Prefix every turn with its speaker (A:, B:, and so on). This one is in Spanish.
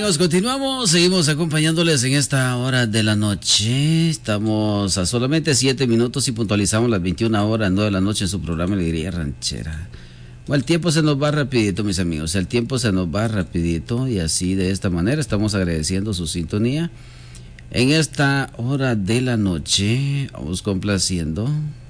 A: amigos, continuamos, seguimos acompañándoles en esta hora de la noche. Estamos a solamente 7 minutos y puntualizamos las 21 horas, 9 de la noche en su programa Alegría Ranchera. Bueno, el tiempo se nos va rapidito, mis amigos, el tiempo se nos va rapidito y así de esta manera estamos agradeciendo su sintonía. En esta hora de la noche, vamos complaciendo